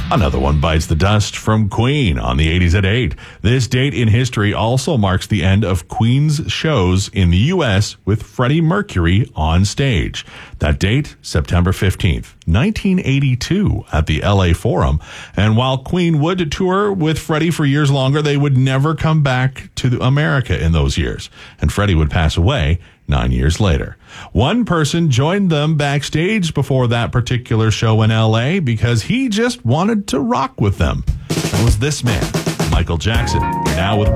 Another one bites the dust from Queen on the 80s at 8. This date in history also marks the end of Queen's shows in the U.S. with Freddie Mercury on stage. That date, September 15th, 1982 at the LA Forum. And while Queen would tour with Freddie for years longer, they would never come back to America in those years. And Freddie would pass away 9 years later. One person joined them backstage before that particular show in LA because he just wanted to rock with them. That was this man, Michael Jackson. Now with